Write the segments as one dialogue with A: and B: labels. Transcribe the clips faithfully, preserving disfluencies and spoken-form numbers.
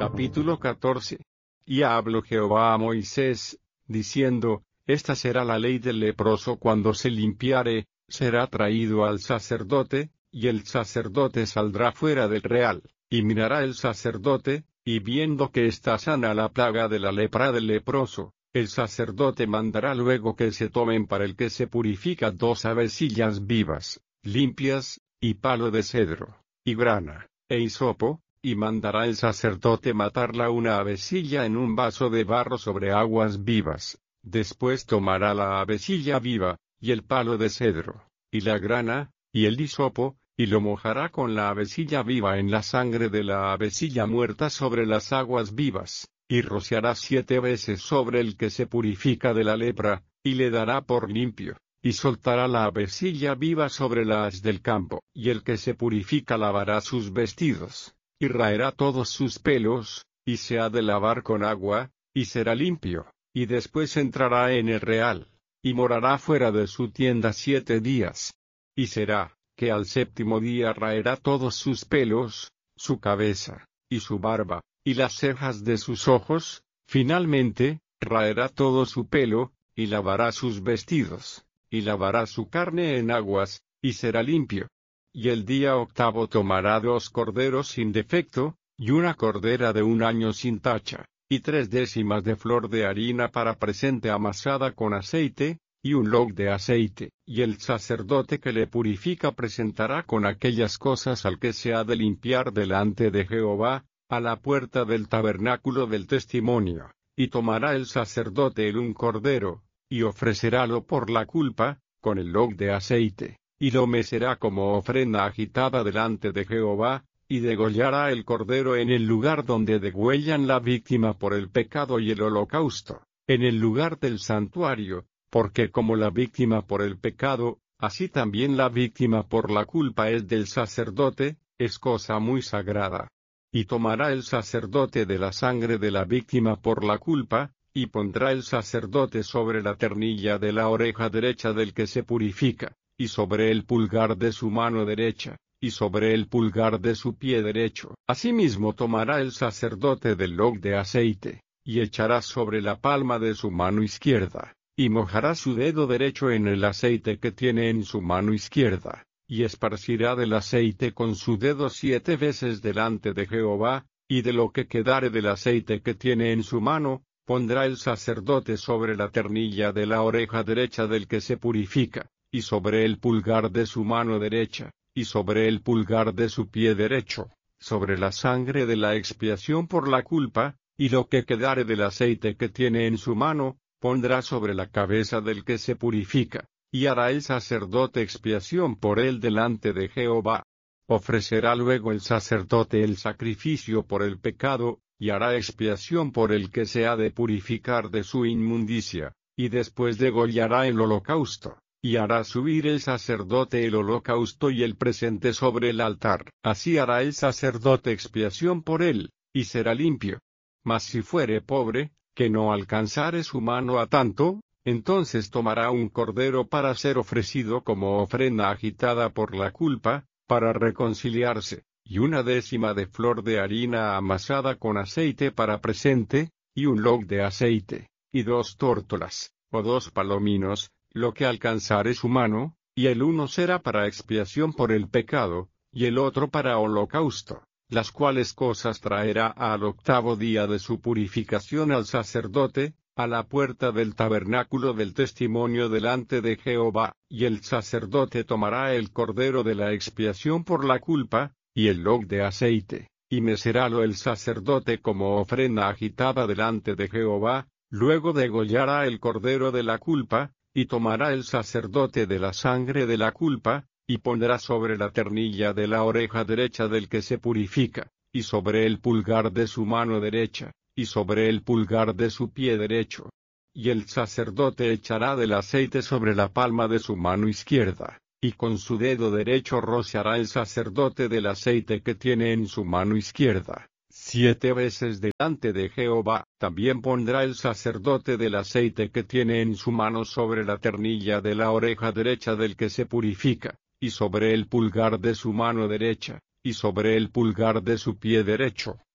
A: Capítulo catorce. Y habló Jehová a Moisés, diciendo, Esta será la ley del leproso cuando se limpiare, será traído al sacerdote, y el sacerdote saldrá fuera del real, y mirará el sacerdote, y viendo que está sana la plaga de la lepra del leproso, el sacerdote mandará luego que se tomen para el que se purifica dos avecillas vivas, limpias, y palo de cedro, y grana, e hisopo, y mandará el sacerdote matarla una avecilla en un vaso de barro sobre aguas vivas. Después tomará la avecilla viva, y el palo de cedro, y la grana, y el hisopo, y lo mojará con la avecilla viva en la sangre de la avecilla muerta sobre las aguas vivas, y rociará siete veces sobre el que se purifica de la lepra, y le dará por limpio, y soltará la avecilla viva sobre la haz del campo, y el que se purifica lavará sus vestidos, y raerá todos sus pelos, y se ha de lavar con agua, y será limpio, y después entrará en el real, y morará fuera de su tienda siete días. Y será, que al séptimo día raerá todos sus pelos, su cabeza, y su barba, y las cejas de sus ojos, finalmente, raerá todo su pelo, y lavará sus vestidos, y lavará su carne en aguas, y será limpio. Y el día octavo tomará dos corderos sin defecto, y una cordera de un año sin tacha, y tres décimas de flor de harina para presente amasada con aceite, y un log de aceite, y el sacerdote que le purifica presentará con aquellas cosas al que se ha de limpiar delante de Jehová, a la puerta del tabernáculo del testimonio, y tomará el sacerdote el un cordero, y ofrecerálo por la culpa, con el log de aceite, y lo mecerá como ofrenda agitada delante de Jehová, y degollará el cordero en el lugar donde degüellan la víctima por el pecado y el holocausto, en el lugar del santuario, porque como la víctima por el pecado, así también la víctima por la culpa es del sacerdote, es cosa muy sagrada. Y tomará el sacerdote de la sangre de la víctima por la culpa, y pondrá el sacerdote sobre la ternilla de la oreja derecha del que se purifica, y sobre el pulgar de su mano derecha, y sobre el pulgar de su pie derecho. Asimismo tomará el sacerdote del log de aceite, y echará sobre la palma de su mano izquierda, y mojará su dedo derecho en el aceite que tiene en su mano izquierda, y esparcirá del aceite con su dedo siete veces delante de Jehová, y de lo que quedare del aceite que tiene en su mano, pondrá el sacerdote sobre la ternilla de la oreja derecha del que se purifica, y sobre el pulgar de su mano derecha, y sobre el pulgar de su pie derecho, sobre la sangre de la expiación por la culpa, y lo que quedare del aceite que tiene en su mano, pondrá sobre la cabeza del que se purifica, y hará el sacerdote expiación por él delante de Jehová. Ofrecerá luego el sacerdote el sacrificio por el pecado, y hará expiación por el que se ha de purificar de su inmundicia, y después degollará el holocausto, y hará subir el sacerdote el holocausto y el presente sobre el altar. Así hará el sacerdote expiación por él, y será limpio. Mas si fuere pobre, que no alcanzare su mano a tanto, entonces tomará un cordero para ser ofrecido como ofrenda agitada por la culpa, para reconciliarse, y una décima de flor de harina amasada con aceite para presente, y un log de aceite, y dos tórtolas, o dos palominos, lo que alcanzare su mano, y el uno será para expiación por el pecado, y el otro para holocausto, las cuales cosas traerá al octavo día de su purificación al sacerdote, a la puerta del tabernáculo del testimonio delante de Jehová, y el sacerdote tomará el cordero de la expiación por la culpa, y el log de aceite, y mecerálo el sacerdote como ofrenda agitada delante de Jehová, luego degollará el cordero de la culpa, y tomará el sacerdote de la sangre de la culpa, y pondrá sobre la ternilla de la oreja derecha del que se purifica, y sobre el pulgar de su mano derecha, y sobre el pulgar de su pie derecho. Y el sacerdote echará del aceite sobre la palma de su mano izquierda, y con su dedo derecho rociará el sacerdote del aceite que tiene en su mano izquierda, siete veces delante de Jehová. También pondrá el sacerdote del aceite que tiene en su mano sobre la ternilla de la oreja derecha del que se purifica, y sobre el pulgar de su mano derecha, y sobre el pulgar de su pie derecho,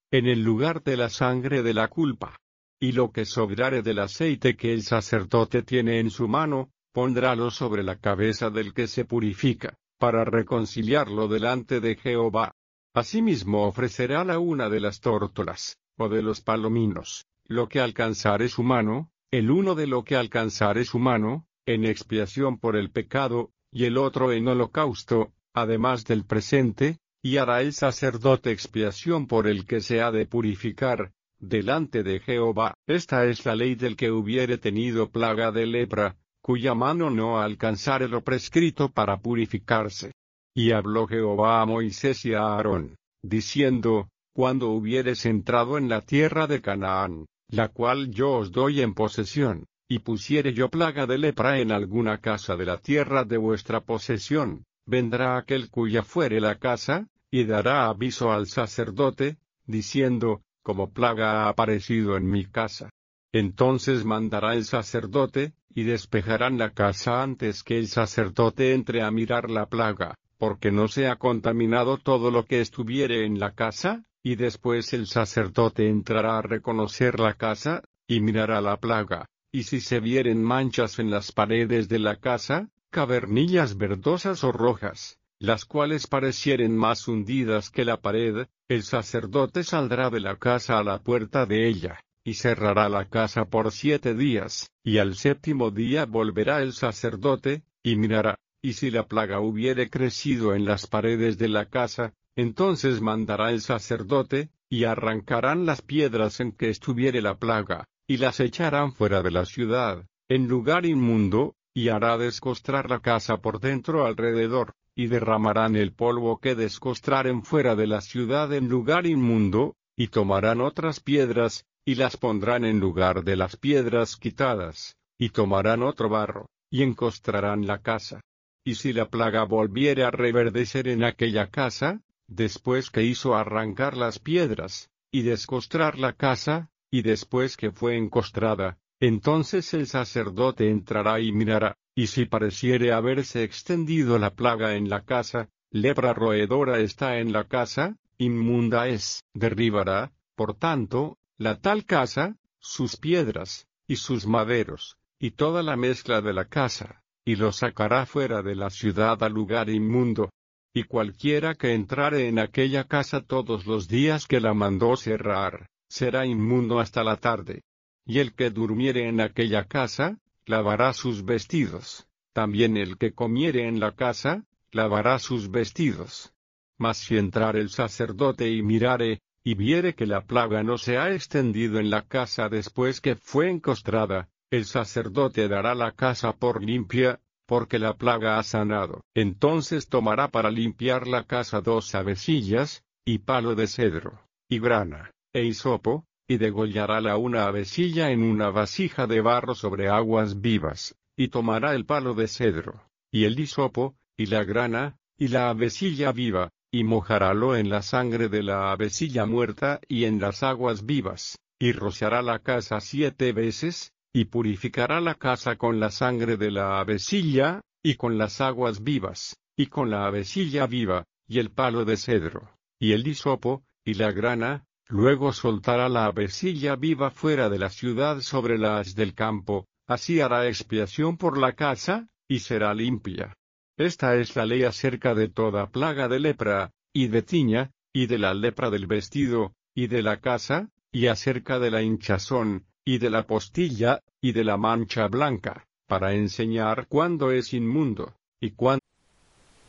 A: en el lugar de la sangre de la culpa. Y lo que sobrare del aceite que el sacerdote tiene en su mano, pondrálo sobre la cabeza del que se purifica, para reconciliarlo delante de Jehová. Asimismo ofrecerá la una de las tórtolas, o de los palominos, lo que alcanzare su mano, el uno de lo que alcanzare su mano, en expiación por el pecado, y el otro en holocausto, además del presente, y hará el sacerdote expiación por el que se ha de purificar, delante de Jehová. Esta es la ley del que hubiere tenido plaga de lepra, cuya mano no alcanzare lo prescrito para purificarse. Y habló Jehová a Moisés y a Aarón, diciendo, cuando hubieres entrado en la tierra de Canaán, la cual yo os doy en posesión, y pusiere yo plaga de lepra en alguna casa de la tierra de vuestra posesión, vendrá aquel cuya fuere la casa, y dará aviso al sacerdote, diciendo, como plaga ha aparecido en mi casa. Entonces mandará el sacerdote, y despejarán la casa antes que el sacerdote entre a mirar la plaga, porque no sea contaminado todo lo que estuviere en la casa, y después el sacerdote entrará a reconocer la casa, y mirará la plaga, y si se vieren manchas en las paredes de la casa, cavernillas verdosas o rojas, las cuales parecieren más hundidas que la pared, el sacerdote saldrá de la casa a la puerta de ella, y cerrará la casa por siete días, y al séptimo día volverá el sacerdote, y mirará, y si la plaga hubiere crecido en las paredes de la casa, entonces mandará el sacerdote, y arrancarán las piedras en que estuviere la plaga, y las echarán fuera de la ciudad, en lugar inmundo, y hará descostrar la casa por dentro alrededor, y derramarán el polvo que descostraren fuera de la ciudad en lugar inmundo, y tomarán otras piedras, y las pondrán en lugar de las piedras quitadas, y tomarán otro barro, y encostrarán la casa. Y si la plaga volviere a reverdecer en aquella casa, después que hizo arrancar las piedras, y descostrar la casa, y después que fue encostrada, entonces el sacerdote entrará y mirará, y si pareciere haberse extendido la plaga en la casa, lepra roedora está en la casa, inmunda es, derribará, por tanto, la tal casa, sus piedras, y sus maderos, y toda la mezcla de la casa, y lo sacará fuera de la ciudad al lugar inmundo. Y cualquiera que entrare en aquella casa todos los días que la mandó cerrar, será inmundo hasta la tarde. Y el que durmiere en aquella casa, lavará sus vestidos. También el que comiere en la casa, lavará sus vestidos. Mas si entrare el sacerdote y mirare, y viere que la plaga no se ha extendido en la casa después que fue encostrada, el sacerdote dará la casa por limpia, porque la plaga ha sanado. Entonces tomará para limpiar la casa dos avecillas, y palo de cedro, y grana, e hisopo, y degollará la una avecilla en una vasija de barro sobre aguas vivas, y tomará el palo de cedro, y el hisopo, y la grana, y la avecilla viva, y mojarálo en la sangre de la avecilla muerta y en las aguas vivas, y rociará la casa siete veces, y purificará la casa con la sangre de la avecilla, y con las aguas vivas, y con la avecilla viva, y el palo de cedro, y el hisopo, y la grana. Luego soltará la avecilla viva fuera de la ciudad sobre la haz del campo, así hará expiación por la casa, y será limpia. Esta es la ley acerca de toda plaga de lepra, y de tiña, y de la lepra del vestido, y de la casa, y acerca de la hinchazón, y de la postilla, y de la mancha blanca, para enseñar cuándo es inmundo, y cuándo